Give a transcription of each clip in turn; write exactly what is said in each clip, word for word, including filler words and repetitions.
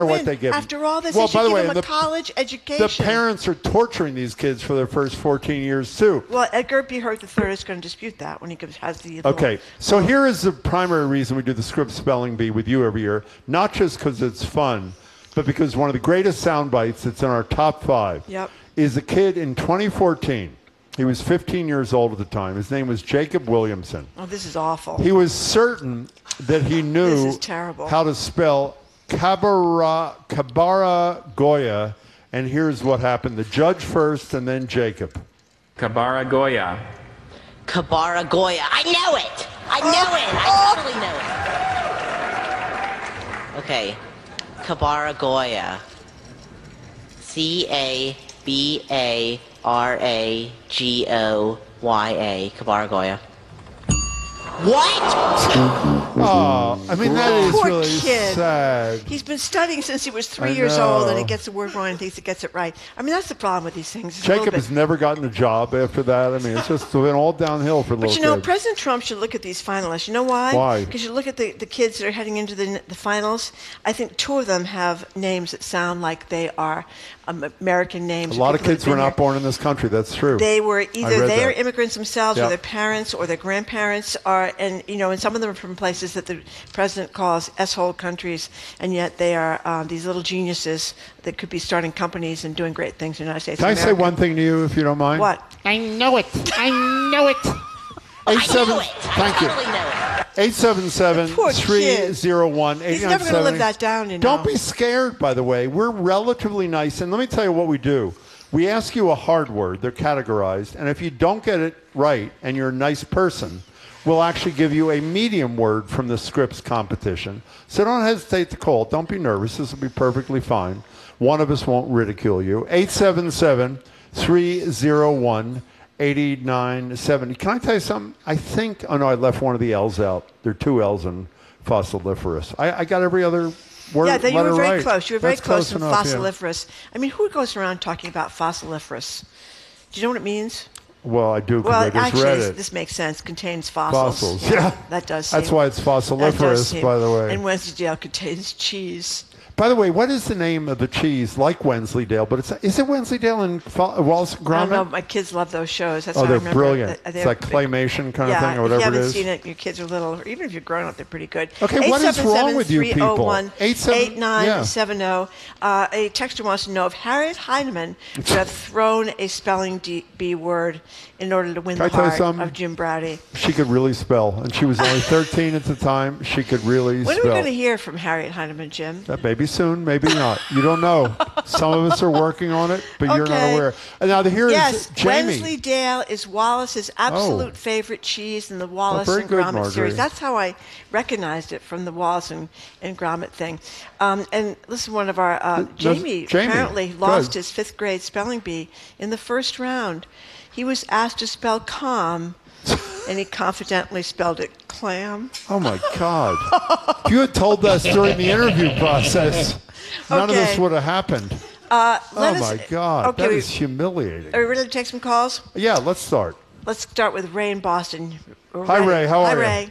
what they give After all this, well, they should by the give way, them the, a college education. The parents are torturing these kids for their first fourteen years, too. Well, Edgar B. Hurt the third is going to dispute that when he gives, has the... Okay, so here is the primary reason we do the Scripps Spelling Bee with you every year, not just because it's fun, but because one of the greatest sound bites that's in our top five Yep. is a kid in twenty fourteen. He was fifteen years old at the time. His name was Jacob Williamson. Oh, this is awful. He was certain that he knew This is terrible. how to spell Kabara, Kabara Goya, and here's what happened. The judge first and then Jacob. Kabara Goya. Kabara Goya. I know it! I know it! I totally know it. Okay. Kabara Goya. C A B A R A G O Y A. Kabara Goya. What? Oh, I mean, that is Poor really kid. sad. He's been studying since he was three I years old, and know. he gets the word wrong and thinks he gets it right. I mean, that's the problem with these things. It's a Jacob little has bit- never gotten a job after that. I mean, it's just been all downhill for But little you know, kids. President Trump should look at these finalists. You know why? Why? Because you look at the, the kids that are heading into the, the finals. I think two of them have names that sound like they are um, American names. A lot of people that kids have were been not here. born in this country. That's true. They were I either read they are that. immigrants themselves, Yep. or their parents, or their grandparents are, and you know, and some of them are from places that the president calls S-hole countries, and yet they are um, these little geniuses that could be starting companies and doing great things in the United States. Can I of say America. one thing to you, if you don't mind? What? I know it. I know it. Eight seven. I know it. Thank I you. totally know it. Eight seven seven Poor three zero one eight He's nine never going to seven. live that down, you know. Don't be scared, by the way. We're relatively nice. And let me tell you what we do. We ask you a hard word. They're categorized. And if you don't get it right and you're a nice person, we'll actually give you a medium word from the Scripps competition. So don't hesitate to call. Don't be nervous. This will be perfectly fine. One of us won't ridicule you. eight seven seven three zero one eight nine seven zero. Can I tell you something? I think, oh no, I left one of the L's out. There are two L's in fossiliferous. I, I got every other word. Yeah, then you letter were very right. close. You were very That's close, close to enough, yeah. fossiliferous. I mean, who goes around talking about fossiliferous? Do you know what it means? Well, I do because Well, I just actually, read this, it. this makes sense. Contains fossils. Fossils, yeah. That does That's seem- why it's that does fossiliferous, seem- by the way. And Wensleydale contains cheese. By the way, what is the name of the cheese like Wensleydale? But it's is it Wensleydale and Fo- Wallace and I don't know. Gromit? My kids love those shows. That's Oh, how I they're remember brilliant. that- It's like claymation kind of yeah, thing or whatever if you it haven't is. seen it, your kids are little, or even if you're grown up, they're pretty good. Okay, what is wrong with you people? eight seven nine seven zero. Uh, a texter wants to know if Harriet Heinemann would have thrown a spelling D- bee word in order to win Can I the tell you heart something? of Jim Browdy. She could really spell, and she was only thirteen at the time. She could really When are spell. we going to hear from Harriet Heinemann, Jim? That maybe soon, maybe not. You don't know. Some of us are working on it, but you're not Okay. aware. And now here is Yes, Jamie. Wensleydale is Wallace's absolute favorite cheese in the Wallace Oh, very and good, Gromit Marjorie. series. That's how I recognized it from the Wallace and, and Gromit thing. Um, and listen, one of our uh, Th- Jamie, Jamie, apparently good. lost his fifth grade spelling bee in the first round. He was asked to spell calm, and he confidently spelled it clam. Oh my God! If you had told us during the interview process, none of this Okay. would have happened. Uh, Oh let us- my God! Okay, that we- is humiliating. Are we ready to take some calls? Yeah, let's start. Let's start with Ray in Boston. We're Hi, ready. Ray. How Hi, are you? Ray.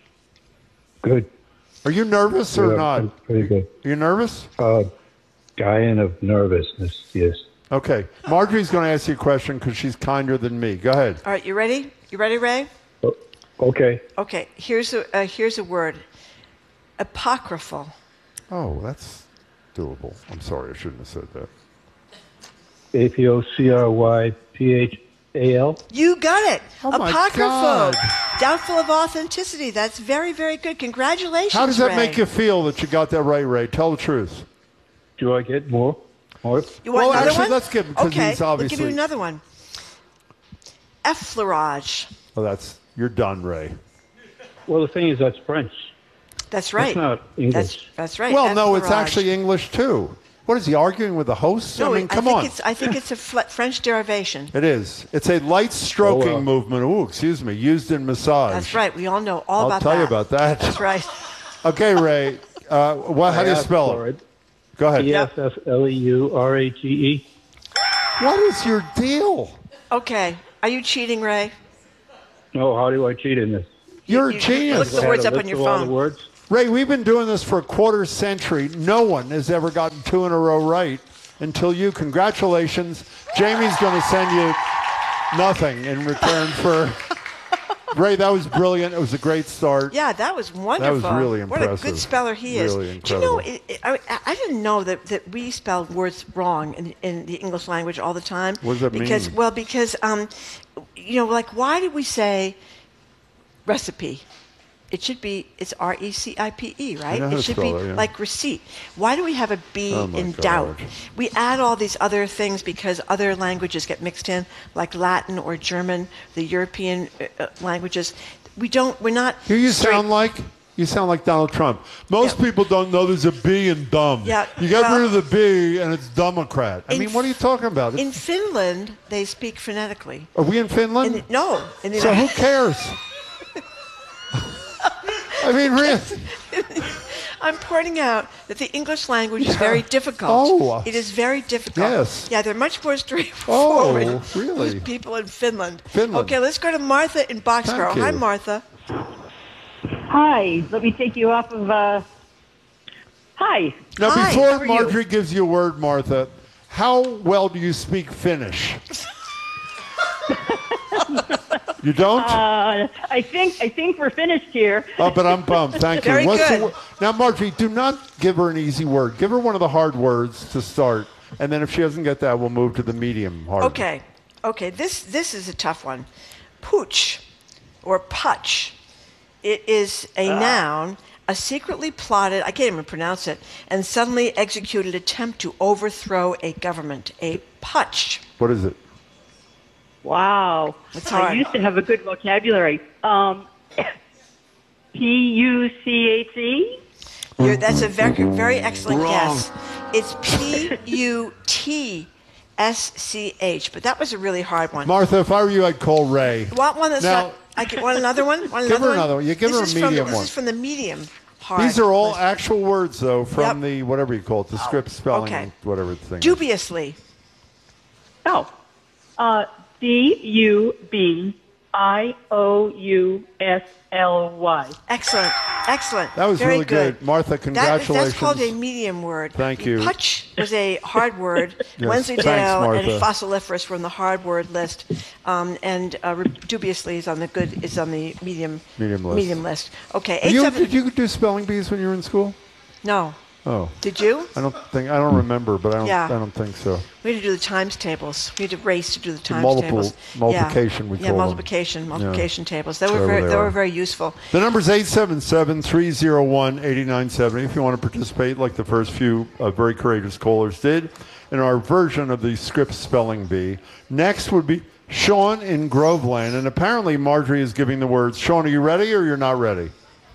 Good. Are you nervous or Yeah, not? I'm pretty good. Are you nervous? Uh, dying of nervousness, yes. Okay. Marjorie's going to ask you a question because she's kinder than me. Go ahead. All right, you ready? You ready, Ray? O- Okay. Okay, here's a uh, here's a word. Apocryphal. Oh, that's doable. I'm sorry, I shouldn't have said that. A P O C R Y P H A L. You got it. Oh, my Apocryphal. God. Doubtful of authenticity. That's very, very good. Congratulations, How does that Ray. make you feel that you got that right, Ray? Tell the truth. Do I get more? More? You want Well, another actually, one? let's give him, 'cause okay, he's we'll give obviously- you another one. Effleurage. Well, that's you're done, Ray. Well, the thing is, that's French. That's right. That's not English. That's, that's right. Well, no, it's Effleurage. actually English too. What is he arguing with the host? No, I mean, come think on. It's, I think it's a fl- French derivation. It is. It's a light stroking Oh, well. movement. Ooh, excuse me, used in massage. That's right. We all know all I'll about tell that. you about that. That's right. Okay, Ray. Uh, what? How do you I spell asked for it? Go ahead. E F F L E U R A G E. What is your deal? Okay. Are you cheating, Ray? No, how do I cheat in this? You're you- a genius. look the I had words a up on list your of all phone. the words. Ray, we've been doing this for a quarter century. No one has ever gotten two in a row right until you. Congratulations. Jamie's going to send you nothing in return for... Ray, that was brilliant. It was a great start. Yeah, that was wonderful. That was really What a impressive. good speller he is. Really Do you know, incredible. it, it, I, I didn't know that, that we spell words wrong in, in the English language all the time. What does that because, mean? Well, because, um, you know, like, why did we say recipe? It should be, it's R E C I P E, right? know how It to should spell be it, yeah. like receipt. Why do we have a B Oh, my in God. doubt? We add all these other things because other languages get mixed in, like Latin or German, the European uh, languages. We don't, we're not. Here you straight- sound like you sound like Donald Trump. Most Yeah. people don't know there's a B in dumb. Yeah, You get well- rid of the B and it's Democrat. I In mean, what are you talking about? In Finland, they speak phonetically. Are we in Finland? In the, no, in the So who cares? I mean, really? I'm pointing out that the English language is very difficult. Oh. It is very difficult. Yes. Yeah, they're much more straightforward. Oh, really? With people in Finland. Finland. Okay, let's go to Martha in Boxborough. Thank Hi, you. Martha. Hi, let me take you off of. Uh... Hi. Now, Hi, before how are you? Marjorie gives you a word, Martha, how well do you speak Finnish? You don't? Uh, I think I think we're finished here. Oh, but I'm bummed. Thank you. Very What's the good. wo- now, Marjorie, do not give her an easy word. Give her one of the hard words to start, and then if she doesn't get that, we'll move to the medium hard. Okay, okay, this, this is a tough one. Pooch, or putch. It is a noun, a secretly plotted, I can't even pronounce it, and suddenly executed attempt to overthrow a government. A putsch. What is it? Wow. It's I hard. used to have a good vocabulary. Um, P U C H E? You're, that's a very, very excellent guess. It's P U T S C H, but that was a really hard one. Martha, if I were you, I'd call Ray. Want one that's Now- not? I get want another one. Want Give another her another one. Yeah, give this her a is from the- medium this one. is from the medium hard. These are all list. actual words, though, from Yep. the whatever you call it, the script spelling, okay. whatever thing. is. Dubiously. Oh. Uh, D U B I O U S L Y. Excellent. Excellent. That was Very really good. Martha, That, congratulations. that's called a medium word. Thank you. Putch was a hard word. Yes, Wensleydale thanks, and Martha. fossiliferous were on the hard word list, um, and uh, re- dubiously is on the good is on the medium Medium list. Medium list. Okay. Are Eight you, seven. did you do spelling bees when you were in school? No. Oh, Did you? I don't think I don't remember, but I don't. Yeah. I don't think so. We had to do the times tables. We had to race to do the times multiple- tables. multiplication, Yeah, we yeah call them. multiplication, multiplication tables. They were Whatever very, they they are. were very useful. The number's eight seven seven, three oh one, eight nine seven zero if you want to participate like the first few uh, very courageous callers did in our version of the script spelling bee. Next would be Sean in Groveland, and apparently Marjorie is giving the words. Sean, are you ready or you're not ready?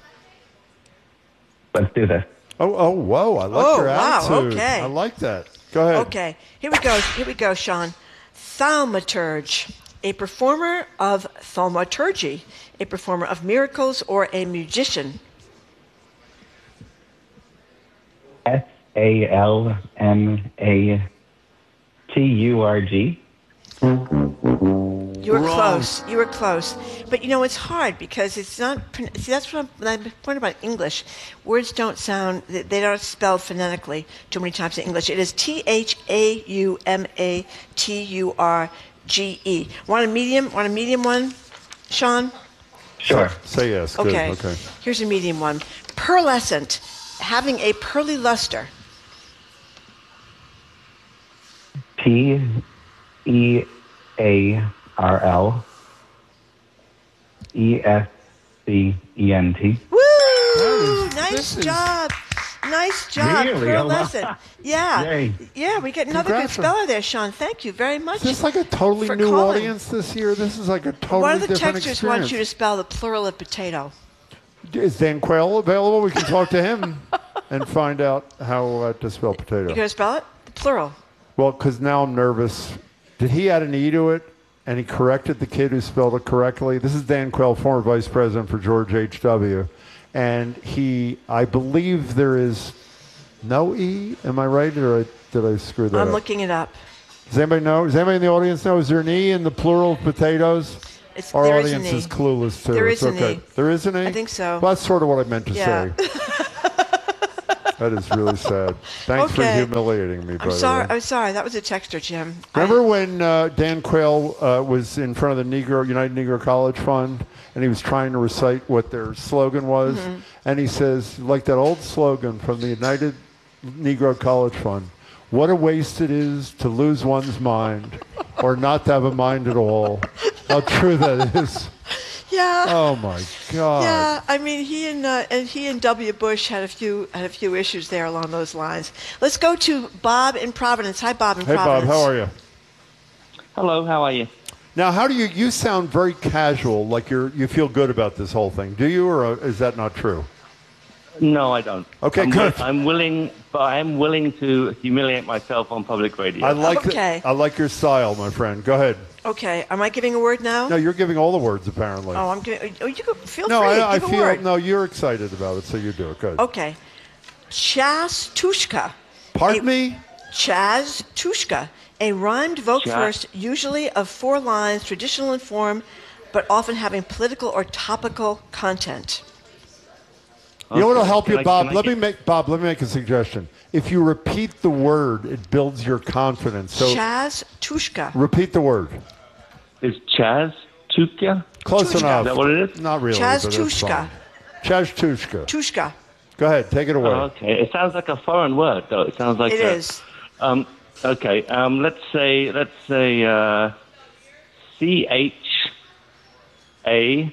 Let's do this. Oh, oh, whoa! I like Oh, your wow, attitude. okay. I like that. Go ahead. Okay, here we go. Here we go, Sean. Thaumaturge, a performer of thaumaturgy, a performer of miracles, or a musician. S A L M A T U R G. You were close. You were close. But you know, it's hard because it's not. pron- See, that's what I'm, when I'm pointing about English. Words don't sound. They they don't spell phonetically too many times in English. It is T H A U M A T U R G E. Want a medium? Want a medium one, Sean? Sure. Say yes. Good. Okay. Okay. Here's a medium one. Pearlescent, having a pearly luster. P E A R L E S C E N T. Woo! is- Nice this is- job. Nice job. Really? Oh, wow. Pearlescent. Yeah. Yay. Yeah, we get another good Congrats. speller there, Sean. Thank you very much. Is this like a totally for new calling. audience this year? This is like a totally One of the different texters experience. wants you to spell the plural of potato. Is Dan Quayle available? We can talk to him and find out how uh, to spell potato. You going to spell it? The plural. Well, because now I'm nervous. Did he add an E to it? And he corrected the kid who spelled it correctly. This is Dan Quayle, former vice president for George H W And he, I believe there is no E. Am I right, or I, did I screw that I'm up? looking it up. Does anybody know? Does anybody in the audience know? Is there an E in the plural of potatoes? It's, Our there is a audience knee. is clueless too. There it's is a okay. knee. There is an E? I think so. Well, that's sort of what I meant to Yeah. say. That is really sad. Thanks for Okay. humiliating me, by I'm the sorry. way. I'm sorry. That was a texter, Jim. Remember when uh, Dan Quayle uh, was in front of the Negro United Negro College Fund, and he was trying to recite what their slogan was, Mm-hmm. and he says, like that old slogan from the United Negro College Fund, "What a waste it is to lose one's mind, or not to have a mind at all." How true that is. Yeah. Oh my God. Yeah, I mean, he and uh, and he and W. Bush had a few had a few issues there along those lines. Let's go to Bob in Providence. Hi, Bob in Hey Bob, Providence. how are you? Hello, how are you? Now, how do you? You sound very casual, like you're you feel good about this whole thing. Do you, or uh, is that not true? No, I don't. Okay, I'm, good. I'm willing, but I am willing to humiliate myself on public radio. I like the- Okay. I like your style, my friend. Go ahead. Okay, am I giving a word now? No, you're giving all the words apparently. Oh, I'm giving. Oh, you can feel no, free. I, I Give a feel word. no. You're excited about it, so you do it. Good. Okay, Chastushka. Pardon A- me. Chastushka, a rhymed vogue Cha- verse, usually of four lines, traditional in form, but often having political or topical content. You know what'll Okay. help Can you, I- Bob? can I Let me get- make Bob. Let me make a suggestion. If you repeat the word, it builds your confidence. So Chastushka. repeat the word. Is Chaz Tuka? Close Tushka. enough. Is that what it is? Not really. but that's Chastushka. fine. Chastushka. Tushka. Go ahead. Take it away. Oh, okay. It sounds like a foreign word, though. It sounds like It a, is. Um, okay. Um, let's say let's say uh, C H A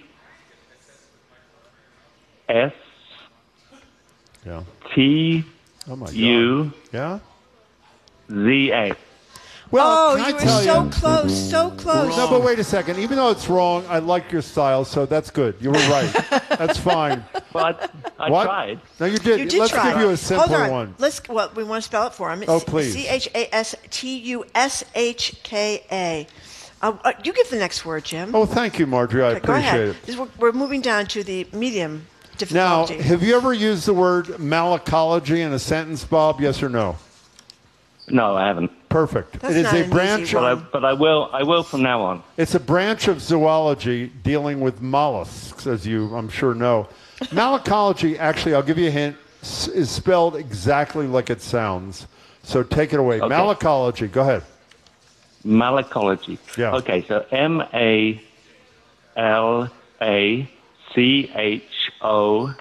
S Yeah. T Oh my God. U Yeah. Z A. Well, Oh, can I you were tell so you? close, so close. No, but wait a second. Even though it's wrong, I like your style, so that's good. You were right. That's fine. But I, I What? tried. No, you did. You did Let's try. give you a Hold simpler on. one. Let's. Well, we want to spell it for him. Oh, please. C H A S T U S H K A. Uh, uh, you give the next word, Jim. Oh, thank you, Marjorie. I Okay, go appreciate ahead. it. This- We're, we're moving down to the medium Now, difficulty. have you ever used the word malacology in a sentence, Bob? Yes or no? No, I haven't. Perfect. That's it is not a an easy branch. But I, one. but I will. I will from now on. It's a branch of zoology dealing with mollusks, as you, I'm sure, know. Malacology, actually, I'll give you a hint, s- is spelled exactly like it sounds. So take it away. Okay. Malacology. Go ahead. Malacology. Yeah. Okay, so M A L A C H O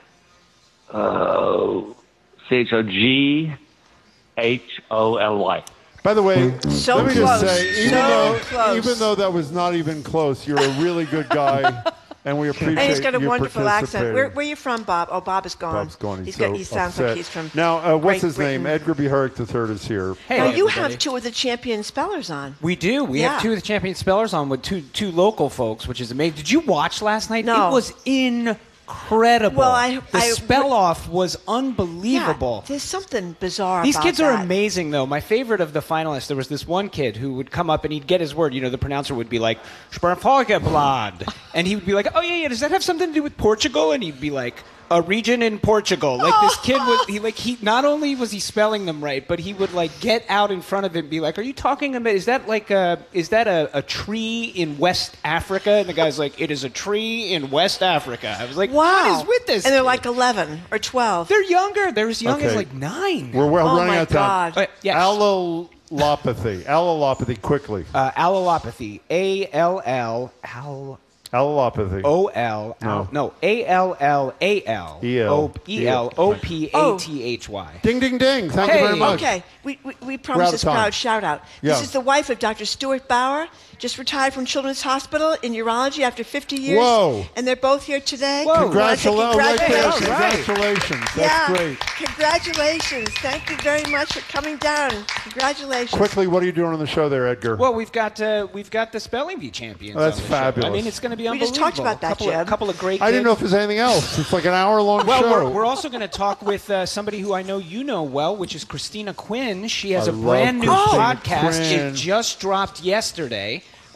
uh, C H O G H O L Y. By the way, So let me close. just say, even, So though, close. even though that was not even close, you're a really good guy, and we appreciate and he's got a you wonderful accent. Where, participating. where are you from, Bob? Oh, Bob is gone. Bob's gone. He's, He's so got, he sounds upset. like he's from. Now, uh, what's Great his Britain. name? Edgar B. Herrick the third is here. Hey, Now, you everybody. have two of the champion spellers on. We do. We Yeah. have two of the champion spellers on with two two local folks, which is amazing. Did you watch last night? No. It was incredible. Well, I- the I- spell off was unbelievable. Yeah, there's something bizarre These about kids are that. amazing, though. My favorite of the finalists, there was this one kid who would come up and he'd get his word. You know, the pronouncer would be like, Sparfageblad. And he would be like, oh, yeah, yeah, does that have something to do with Portugal? And he'd be like, a region in Portugal. Like, this kid was, he, like, he, not only was he spelling them right, but he would, like, get out in front of it and be like, are you talking about, is that, like, a, is that a, a tree in West Africa? And the guy's like, it is a tree in West Africa. I was like, Wow. what is with this And they're kid? like eleven or twelve. They're younger. They're as young as, Okay. like, nine. We're, we're Oh, running my out of time. God. Uh, yes. Allelopathy. Allelopathy, quickly. Uh, allelopathy. A L L Al Allelopathy. O L No. no A L L A L E L. O E L O P A T H Y. Ding, ding, ding. Thank you Hey. very much. Okay, we, we, we out promised of this time. crowd shout out. Yeah. This is the wife of Doctor Stuart Bauer, just retired from Children's Hospital in urology after fifty years. Whoa. And they're both here today. Whoa. Congratulations. I wanna say Right there. congratulations. All right. Congratulations. That's yeah, great. congratulations. Thank you very much for coming down. Congratulations. Quickly, what are you doing on the show there, Edgar? Well, we've got uh, we've got the spelling bee champions. Oh, that's on the show. fabulous. I mean, it's going to be We unbelievable. just talked about that, couple Jeb. Of, couple of great. I didn't know if kids. there's anything else. It's like an hour-long Well, show. we're, we're also going to talk with uh, somebody who I know you know well, which is Christina Quinn. She has I a love brand new Christina podcast. Quinn. It just dropped yesterday.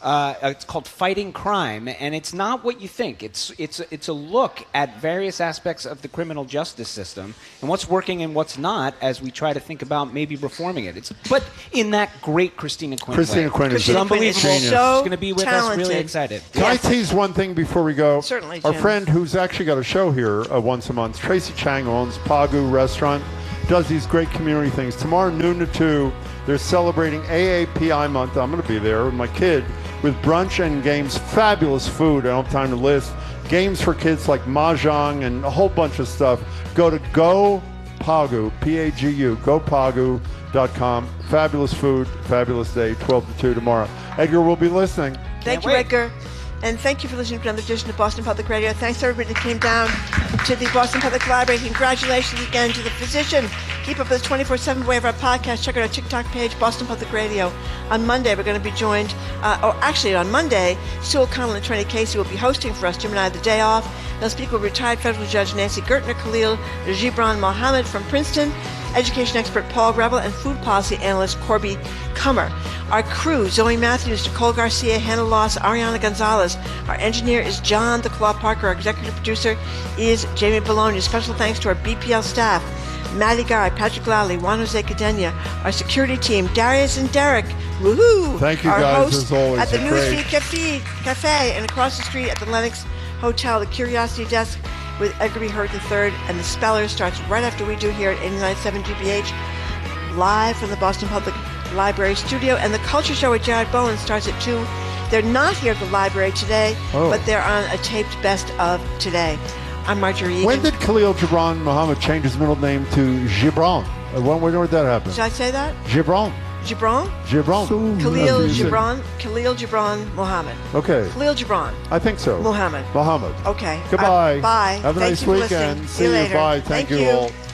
Uh, it's called Fighting Crime, and it's not what you think. It's it's it's a look at various aspects of the criminal justice system and what's working and what's not, as we try to think about maybe reforming it. It's but in that great Christina Quinn. Christina way. Quinn is She's a unbelievable. genius. She's So going to be with talented. us. Really excited. Can Yes. I tease one thing before we go? Certainly, Our Jim. friend who's actually got a show here uh, once a month, Tracy Chang, owns Pagu Restaurant, does these great community things. Tomorrow, noon to two, they're celebrating A A P I month. I'm going to be there with my kid with brunch and games. Fabulous food. I don't have time to list. Games for kids like Mahjong and a whole bunch of stuff. Go to Go Pagu, P A G U, go pagu dot com. Fabulous food, fabulous day, twelve to two tomorrow. Edgar will be listening. Thank Can't you, wait. Edgar. And thank you for listening to another edition of Boston Public Radio. Thanks to everybody that came down to the Boston Public Library. Congratulations again to the physician. Keep up with the twenty-four seven way of our podcast. Check out our TikTok page, Boston Public Radio. On Monday, we're going to be joined, uh, or actually on Monday, Sue O'Connell and Trini Casey will be hosting for us. Jim and I have the day off. They'll speak with retired federal judge Nancy Gertner Khalil, Gibran Mohammed from Princeton, education expert Paul Rebel, and food policy analyst Corby Kummer. Our crew, Zoe Matthews, Nicole Garcia, Hannah Loss, Ariana Gonzalez. Our engineer is John the Claw Parker. Our executive producer is Jamie Bologna. Special thanks to our B P L staff, Maddie Guy, Patrick Lally, Juan Jose Cadena. Our security team, Darius and Derek. Woohoo! Thank you, our guys, host as always. at the You're great. Newsfeed Cafe, Cafe and across the street at the Lenox Hotel, the Curiosity Desk with Edgar B. Hurd the third, and the Speller starts right after we do here at eighty-nine point seven G B H, live from the Boston Public Library studio. And the Culture Show with Jared Bowen starts at two. They're not here at the library today, Oh. but they're on a taped best of today. I'm Marjorie Egan. When did Khalil Gibran Muhammad change his middle name to Gibran? Uh, When, when did that happen? Did I say that? Gibran. Gibran? Gibran. Khalil That's easy. Gibran? Khalil Gibran Mohammed. Okay. Khalil Gibran. I think so. Mohammed. Mohammed. Okay. Goodbye. Uh, bye. Have a Thank nice you for weekend. listening. See See you you. later. Bye. Thank, Thank you you. all.